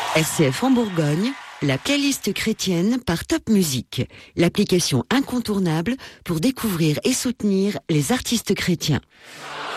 RCF en Bourgogne, la playlist chrétienne par Top Music, l'application incontournable pour découvrir et soutenir les artistes chrétiens.